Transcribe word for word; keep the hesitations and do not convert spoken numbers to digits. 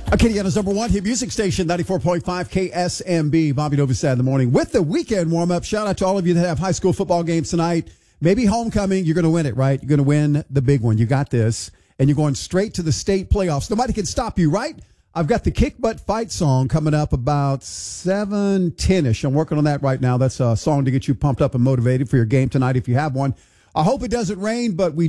Acadiana's number one hit music station, ninety-four point five K S M B. Bobby Novosad in the morning with the weekend warm-up. Shout out to all of you that have high school football games tonight. Maybe homecoming. You're going to win it, right? You're going to win the big one. You got this. And you're going straight to the state playoffs. Nobody can stop you, right? I've got the Kick Butt Fight song coming up about seven ten-ish. I'm working on that right now. That's a song to get you pumped up and motivated for your game tonight if you have one. I hope it doesn't rain, but we